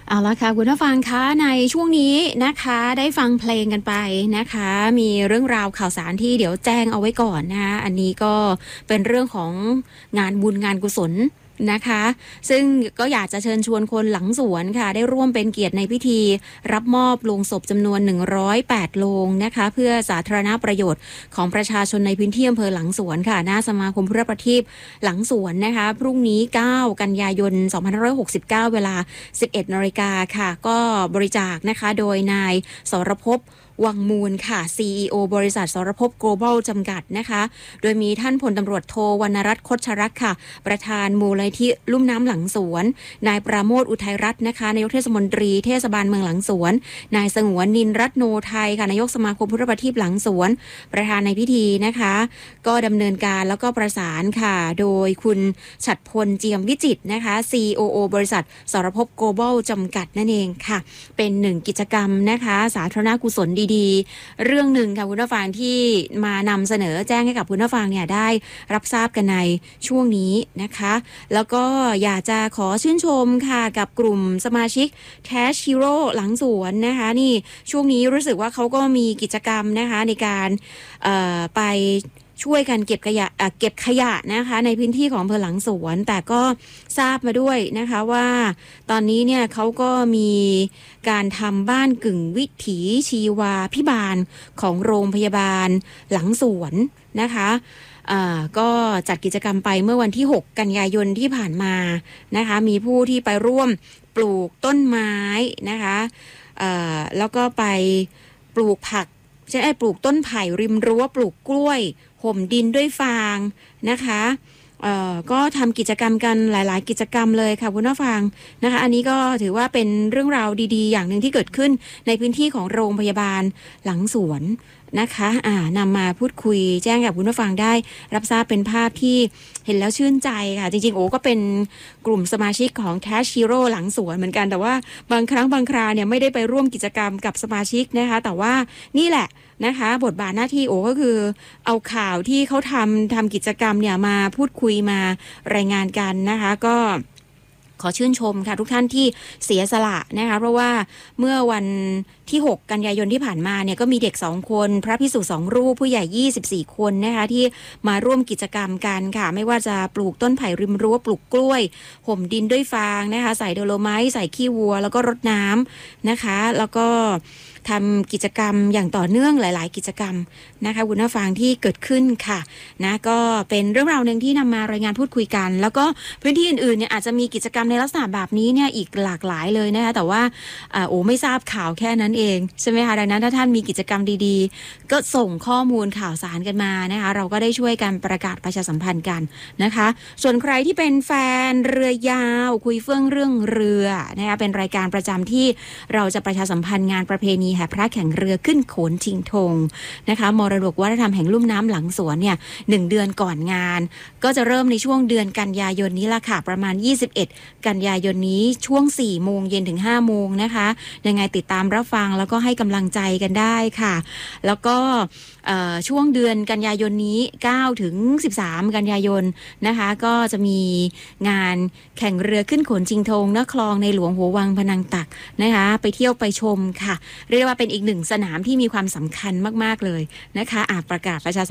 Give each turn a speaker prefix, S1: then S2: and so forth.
S1: เอาละค่ะคุณผู้ฟังคะในช่วงนี้นะคะได้ฟังเพลงกันไปนะคะมีเรื่องราวข่าวสารที่เดี๋ยวแจ้งเอาไว้ก่อนนะคะอันนี้ก็เป็นเรื่องของงานบุญงานกุศลนะคะซึ่งก็อยากจะเชิญชวนคนหลังสวนค่ะได้ร่วมเป็นเกียรติในพิธีรับมอบโลงศพจำนวน108โลงนะคะเพื่อสาธารณประโยชน์ของประชาชนในพื้นที่อำเภอหลังสวนค่ะหน้าสมาคมพุทธประทีปหลังสวนนะคะพรุ่งนี้9กันยายน2569เวลา11 นาฬิกาค่ะก็บริจาคนะคะโดยนายสรภพวังมูลค่ะ CEO บริษัทสรภพ Global จำกัดนะคะโดยมีท่านพลตำรวจโทวรรณรัตน์คชรักษ์ค่ะประธานมูลนิธิลุ่มน้ำหลังสวนนายปราโมทย์อุทัยรัตน์นะคะนายกเทศมนตรีเทศบาลเมืองหลังสวนนายสงวนนินรัตโนไทยค่ะนายกสมาคมพุทธประทีปหลังสวนประธานในพิธีนะคะก็ดำเนินการแล้วก็ประสานค่ะโดยคุณฉัตรพลเจียมวิจิตรนะคะ COO บริษัทสรภพ Global จำกัดนั่นเองค่ะเป็นหนึ่งกิจกรรมนะคะสาธารณกุศลดีๆเรื่องหนึ่งค่ะคุณผู้ฟังที่มานำเสนอแจ้งให้กับคุณผู้ฟังเนี่ยได้รับทราบกันในช่วงนี้นะคะแล้วก็อยากจะขอชื่นชมค่ะกับกลุ่มสมาชิก Cash Hero หลังสวนนะคะนี่ช่วงนี้รู้สึกว่าเขาก็มีกิจกรรมนะคะในการไปช่วยกันเก็บขยะนะคะในพื้นที่ของอำเภอหลังสวนแต่ก็ทราบมาด้วยนะคะว่าตอนนี้เนี่ยเขาก็มีการทำบ้านกึ่งวิถีชีวาพิบาลของโรงพยาบาลหลังสวนนะคะก็จัดกิจกรรมไปเมื่อวันที่6กันยายนที่ผ่านมานะคะมีผู้ที่ไปร่วมปลูกต้นไม้นะคะแล้วก็ไปปลูกผักเช่นปลูกต้นไผ่ริมรั้วปลูกกล้วยห่มดินด้วยฟางนะคะก็ทำกิจกรรมกันหลายๆกิจกรรมเลยค่ะคุณผู้ฟังนะคะอันนี้ก็ถือว่าเป็นเรื่องราวดีๆอย่างหนึ่งที่เกิดขึ้นในพื้นที่ของโรงพยาบาลหลังสวนนะคะนำมาพูดคุยแจ้งกับคุณผู้ฟังได้รับทราบเป็นภาพที่เห็นแล้วชื่นใจค่ะจริงๆโอ้ก็เป็นกลุ่มสมาชิกของ Cash Hero หลังสวนเหมือนกันแต่ว่าบางครั้งบางคราเนี่ยไม่ได้ไปร่วมกิจกรรมกับสมาชิกนะคะแต่ว่านี่แหละนะคะบทบาทหน้าที่โอ้ก็คือเอาข่าวที่เขาทำกิจกรรมเนี่ยมาพูดคุยมารายงานกันนะคะก็ขอชื่นชมค่ะทุกท่านที่เสียสละนะคะเพราะว่าเมื่อวันที่6กันยายนที่ผ่านมาเนี่ยก็มีเด็ก2คนพระภิกษุ2รูปผู้ใหญ่24คนนะคะที่มาร่วมกิจกรรมกันค่ะไม่ว่าจะปลูกต้นไผ่ริมรั้วปลูกกล้วยห่มดินด้วยฟางนะคะใส่โดโลไมต์ใส่ขี้วัวแล้วก็รดน้ำนะคะแล้วก็ทำกิจกรรมอย่างต่อเนื่องหลายๆกิจกรรมนะคะคุณผู้ฟังที่เกิดขึ้นค่ะนะก็เป็นเรื่องราวนึงที่นำมารายงานพูดคุยกันแล้วก็พื้นที่อื่นๆเนี่ยอาจจะมีกิจกรรมในลักษณะแบบนี้เนี่ยอีกหลากหลายเลยนะคะแต่ว่าโอ้ไม่ทราบข่าวแค่นั้นเองใช่ไหมคะดังนั้นถ้าท่านมีกิจกรรมดีๆก็ส่งข้อมูลข่าวสารกันมานะคะเราก็ได้ช่วยกันประกาศประชาสัมพันธ์กันนะคะส่วนใครที่เป็นแฟนเรือยาวคุยเฟื่องเรื่องเรือนะคะเป็นรายการประจำที่เราจะประชาสัมพันธ์งานประเพณีแห่พระแข่งเรือขึ้นโขนชิงธงนะคะมรดกวัฒนธรรมแห่งลุ่มน้ำหลังสวนเนี่ย1เดือนก่อนงานก็จะเริ่มในช่วงเดือนกันยายนนี้ละค่ะประมาณ21กันยายนนี้ช่วง4โมงเย็นถึง5โมงนะคะยังไงติดตามรับฟังแล้วก็ให้กำลังใจกันได้ค่ะแล้วก็ช่วงเดือนกันยายนนี้9ถึง13กันยายนนะคะก็จะมีงานแข่งเรือขึ้นโขนชิงธงณคลองในหลวงหัววังพนังตักนะคะไปเที่ยวไปชมค่ะเรียกว่าเป็นอีกหนึ่งสนามที่มีความสำคัญมากๆเลยนะคะประกาศประชา